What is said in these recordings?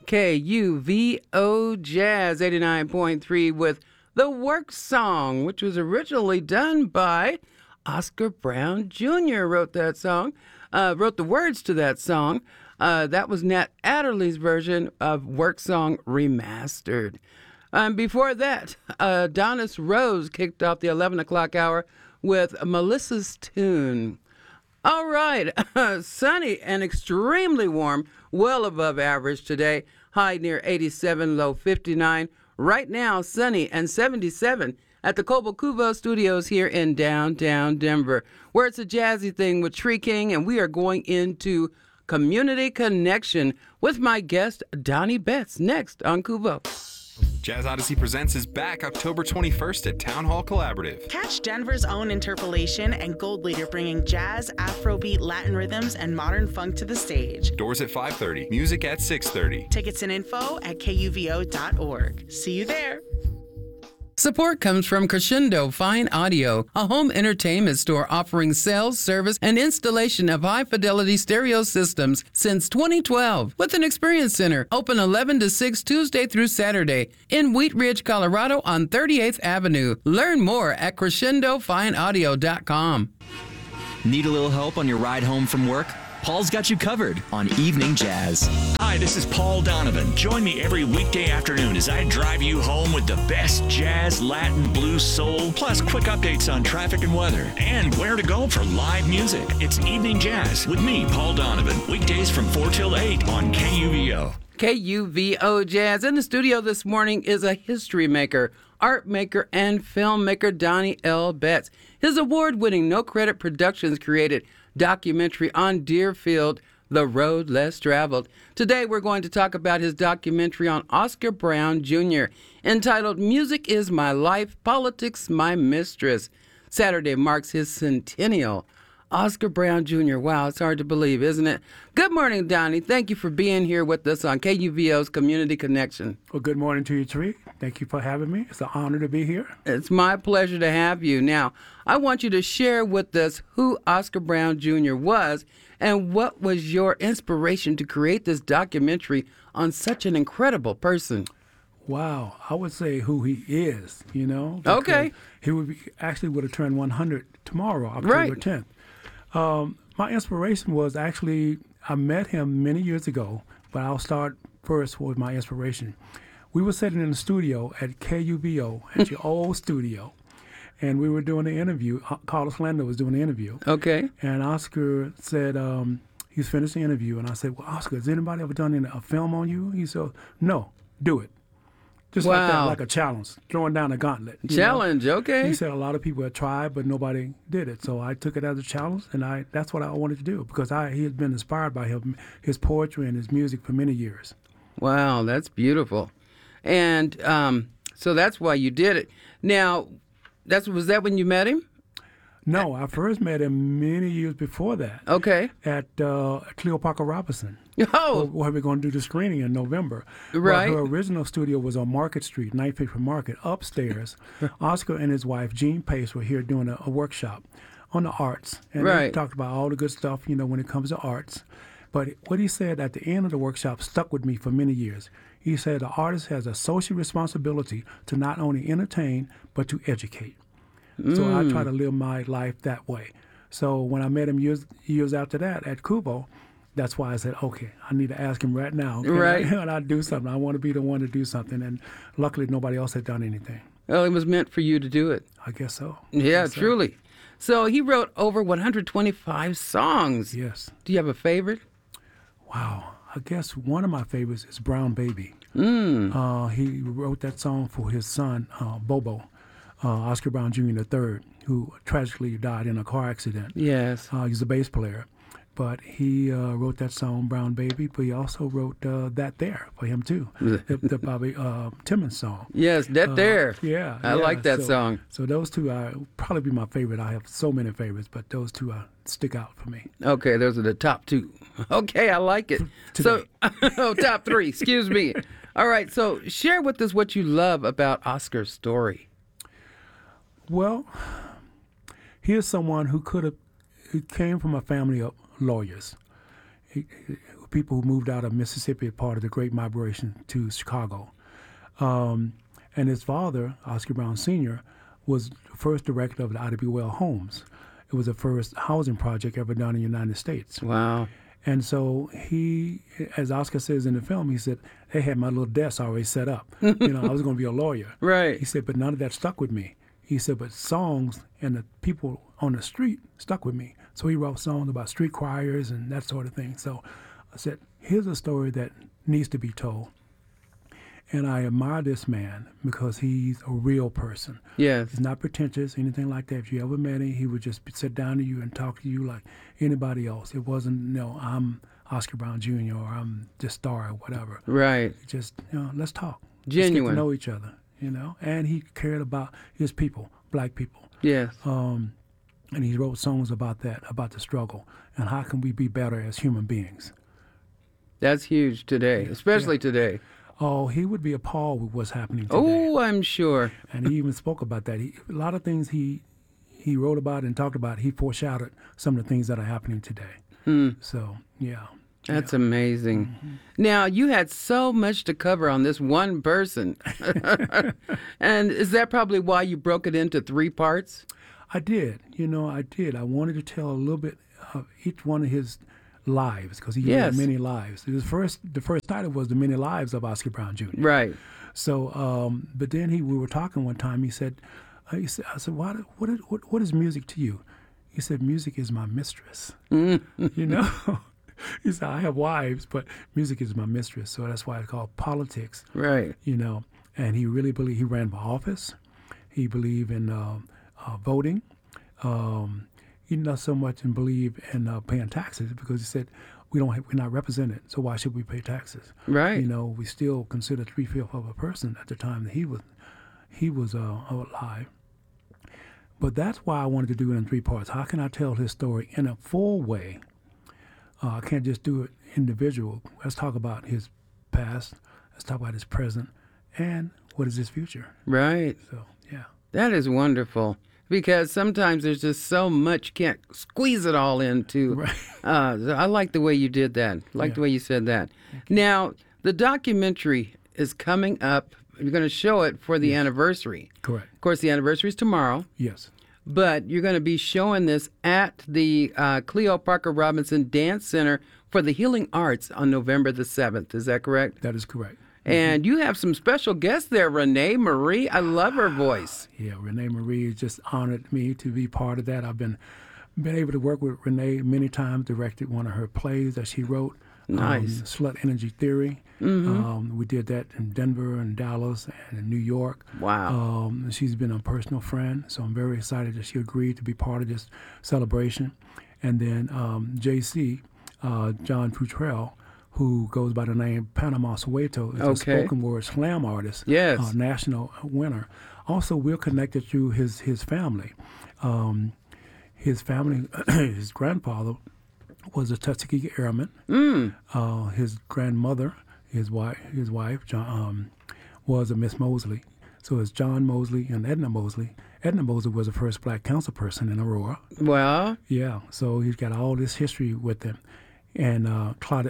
KUVO Jazz 89.3 with The Work Song, which was originally done by Oscar Brown Jr. wrote that song, wrote the words to that song. That was Nat Adderley's version of Work Song Remastered. Before that, Donis Rose kicked off the 11 o'clock hour with Melissa's Tune. All right, sunny and extremely warm, well above average today. High near 87, low 59. Right now, sunny and 77 at the Cobo Cubo Studios here in downtown Denver, where it's a jazzy thing with Tree King, and we are going into Community Connection with my guest, Donnie Betts, next on Cubo. Jazz Odyssey Presents is back October 21st at Town Hall Collaborative. Catch Denver's own Interpolation and Gold Leader bringing jazz, Afrobeat, Latin rhythms, and modern funk to the stage. Doors at 5:30, music at 6:30. Tickets and info at kuvo.org. See you there. Support comes from Crescendo Fine Audio, a home entertainment store offering sales, service, and installation of high-fidelity stereo systems since 2012. With an experience center, open 11 to 6 Tuesday through Saturday in Wheat Ridge, Colorado on 38th Avenue. Learn more at crescendofineaudio.com. Need a little help on your ride home from work? Paul's got you covered on Evening Jazz. Hi, this is Paul Donovan. Join me every weekday afternoon as I drive you home with the best jazz, Latin, blues, soul, plus quick updates on traffic and weather, and where to go for live music. It's Evening Jazz with me, Paul Donovan. Weekdays from 4 till 8 on KUVO. KUVO Jazz. In the studio this morning is a history maker, art maker, and filmmaker, Donnie L. Betts. His award-winning No Credit Productions created documentary on Deerfield, The Road Less Traveled. Today we're going to talk about his documentary on Oscar Brown Jr., entitled Music is My Life, Politics My Mistress. Saturday marks his centennial. Oscar Brown Jr., wow, it's hard to believe, isn't it? Good morning, Donnie. Thank you for being here with us on KUVO's Community Connection. Well, good morning to you, Tree. Thank you for having me. It's an honor to be here. It's my pleasure to have you. Now, I want you to share with us who Oscar Brown Jr. was and what was your inspiration to create this documentary on such an incredible person. Wow, I would say who he is, you know. Okay. He would have turned 100 tomorrow, October 10th. My inspiration was actually, I met him many years ago, but I'll start first with my inspiration. We were sitting in the studio at KUVO, at your old studio, and we were doing an interview. Carlos Lando was doing an interview. Okay. And Oscar said, he's finished the interview, and I said, well, Oscar, has anybody ever done a film on you? He said, no, do it. Just like that, like a challenge, throwing down a gauntlet. Challenge, okay. He said a lot of people had tried, but nobody did it. So I took it as a challenge, and that's what I wanted to do because he had been inspired by his poetry and his music for many years. Wow, that's beautiful. And so that's why you did it. Now, was that when you met him? No, I first met him many years before that. Okay. At Cleopatra Robinson. Oh. Where we're going to do the screening in November. Right. Her original studio was on Market Street, 950 Market, upstairs. Oscar and his wife, Jean Pace, were here doing a workshop on the arts. And they talked about all the good stuff, when it comes to arts. But what he said at the end of the workshop stuck with me for many years. He said the artist has a social responsibility to not only entertain, but to educate. So I try to live my life that way. So when I met him years after that at Cubo, that's why I said, okay, I need to ask him right now. Can I do something? I want to be the one to do something. And luckily, nobody else had done anything. Well, it was meant for you to do it. I guess so. Yeah, truly. So he wrote over 125 songs. Yes. Do you have a favorite? Wow. I guess one of my favorites is Brown Baby. He wrote that song for his son, Bobo. Oscar Brown Jr. III, who tragically died in a car accident. Yes. He's a bass player. But he wrote that song, Brown Baby, but he also wrote That There for him, too, the Bobby Timmons song. Yes, That There. Yeah. I like that song. So those two probably be my favorite. I have so many favorites, but those two stick out for me. Okay, those are the top two. Okay, I like it. Today. So, top three, excuse me. All right, so share with us what you love about Oscar's story. Well, here's someone who came from a family of lawyers. people who moved out of Mississippi as part of the Great Migration to Chicago. And his father, Oscar Brown Sr., was the first director of the Ida B. Wells Homes. It was the first housing project ever done in the United States. Wow. And so he, as Oscar says in the film, he said, they had my little desk already set up. I was going to be a lawyer. Right. He said, but none of that stuck with me. He said, but songs and the people on the street stuck with me. So he wrote songs about street choirs and that sort of thing. So I said, here's a story that needs to be told. And I admire this man because he's a real person. Yes. He's not pretentious, anything like that. If you ever met him, he would just sit down to you and talk to you like anybody else. It wasn't, I'm Oscar Brown Jr. or I'm this star or whatever. Right. Just, let's talk. Genuine. Let's get to know each other, And he cared about his people, black people. Yes. And he wrote songs about that, about the struggle, and how can we be better as human beings. That's huge today, especially today. Oh, he would be appalled with what's happening today. Oh, I'm sure. And he even spoke about that. A lot of things he wrote about and talked about, he foreshadowed some of the things that are happening today. So, yeah. That's amazing. Mm-hmm. Now, you had so much to cover on this one person. And is that probably why you broke it into 3 parts? I did. I did. I wanted to tell a little bit of each one of his lives, because he had many lives. The first title was The Many Lives of Oscar Brown Jr. Right. So, but then we were talking one time. He said, I said, what is music to you? He said, music is my mistress. He said, I have wives, but music is my mistress. So that's why it's called politics. Right. And he really believed, he ran for office. He believed in voting. He not so much and believe in paying taxes, because he said we're not represented, so why should we pay taxes? Right. We still consider 3/5 of a person at the time that he was alive. But that's why I wanted to do it in 3 parts. How can I tell his story in a full way? I can't just do it individual. Let's talk about his past. Let's talk about his present, and what is his future? Right. So yeah. That is wonderful. Because sometimes there's just so much, you can't squeeze it all into. Right. I like the way you did that. I like the way you said that. Now, the documentary is coming up. You're going to show it for the anniversary. Correct. Of course, the anniversary is tomorrow. Yes. But you're going to be showing this at the Cleo Parker Robinson Dance Center for the Healing Arts on November the 7th. Is that correct? That is correct. And you have some special guests there, Renee Marie. I love her voice. Yeah, Renee Marie just honored me to be part of that. I've been able to work with Renee many times, directed one of her plays that she wrote. Nice. Slut Energy Theory. Mm-hmm. We did that in Denver and Dallas and in New York. Wow. She's been a personal friend, so I'm very excited that she agreed to be part of this celebration. And then JC, John Futrell, who goes by the name Panama Soweto, is a spoken word slam artist. Yes. National winner. Also, we're connected through his family. His family, his grandfather was a Tuskegee Airman. His grandmother, his wife, John, was a Miss Mosley. So it's John Mosley and Edna Mosley. Edna Mosley was the first black council person in Aurora. Well. Yeah, so he's got all this history with him. And Claude,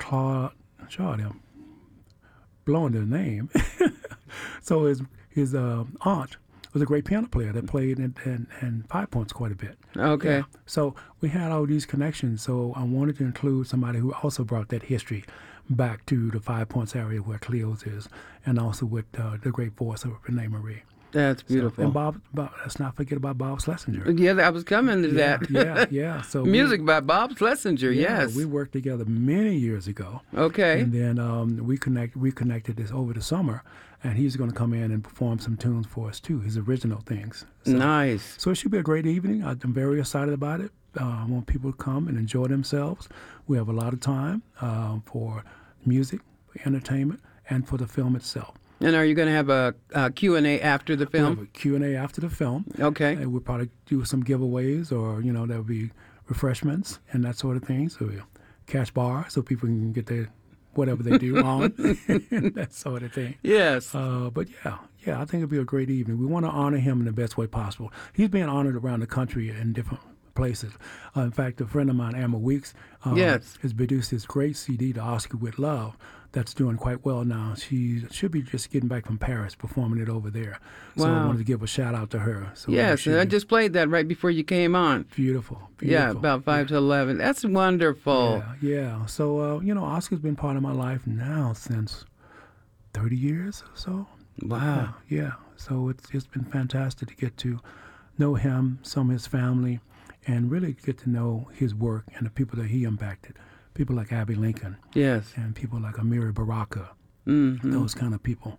I'm blowing their name. So his aunt was a great piano player that played in 5 Points quite a bit. Okay. Yeah. So we had all these connections. So I wanted to include somebody who also brought that history back to the 5 Points area where Cleo's is, and also with the great voice of Renee Marie. That's beautiful. So, and Bob, let's not forget about Bob Schlesinger. Yeah, I was coming to that. Yeah. So music by Bob Schlesinger. Yes. We worked together many years ago. Okay. And then we connected this over the summer, and he's going to come in and perform some tunes for us too, his original things. So, nice. So it should be a great evening. I'm very excited about it. I want people to come and enjoy themselves. We have a lot of time for music, for entertainment, and for the film itself. And are you going to have a Q&A after the film? We'll have a Q&A after the film. Okay. And we'll probably do some giveaways, or, there'll be refreshments and that sort of thing. So we'll cash bar so people can get their whatever they do on, that sort of thing. Yes. But yeah, I think it'll be a great evening. We want to honor him in the best way possible. He's being honored around the country in different places. In fact, a friend of mine, Emma Weeks, Yes. has produced this great CD, The Oscar with Love, that's doing quite well now. She should be just getting back from Paris, performing it over there. So I Wow. wanted to give a shout out to her. So Yes, she and I be just played that right before you came on. beautiful. Yeah, about 5 to 11. That's wonderful. Yeah. So, Oscar's been part of my life now since 30 years or so. Wow. Yeah. So it's been fantastic to get to know him, some of his family, and really get to know his work and the people that he impacted. People like Abbey Lincoln Yes. and people like Amiri Baraka, Mm-hmm. those kind of people.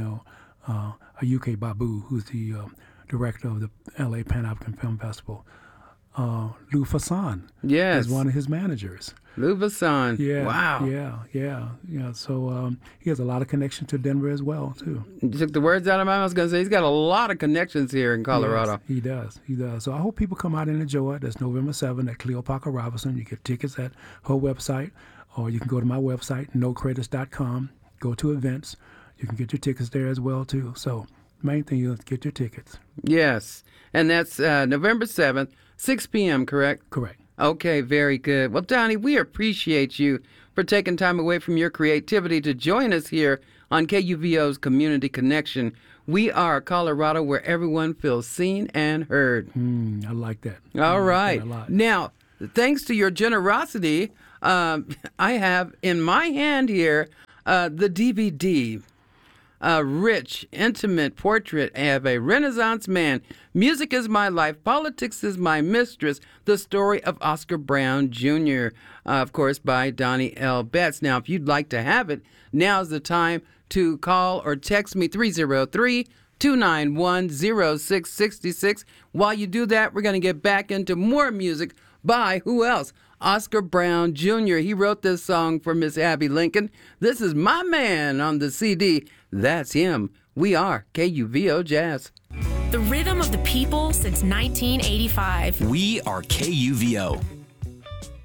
UK Babu, who's the director of the LA Pan-African Film Festival. Lou Fasson Yes. is one of his managers. Lou Vasson. Yeah. Wow. Yeah. So he has a lot of connection to Denver as well, too. You took the words out of my mouth. I was going to say, he's got a lot of connections here in Colorado. Yes, he does. So I hope people come out and enjoy it. That's November 7th at Cleopatra Robinson. You get tickets at her website, or you can go to my website, nocredits.com, go to events. You can get your tickets there as well, too. So main thing is get your tickets. Yes. And that's November 7th, 6 p.m., correct? Correct. Okay, very good. Well, Donnie, we appreciate you for taking time away from your creativity to join us here on KUVO's Community Connection. We are Colorado, where everyone feels seen and heard. I like that. All right. That a lot. Now, thanks to your generosity, I have in my hand here the DVD. A rich, intimate portrait of a Renaissance man. Music is my life. Politics is my mistress. The story of Oscar Brown Jr., of course, by Donnie L. Betts. Now, if you'd like to have it, now's the time to call or text me 303-291-0666. While you do that, we're going to get back into more music by who else? Oscar Brown Jr. He wrote this song for Miss Abbey Lincoln. This is my man on the CD. That's him. We are KUVO Jazz. The rhythm of the people since 1985. We are KUVO.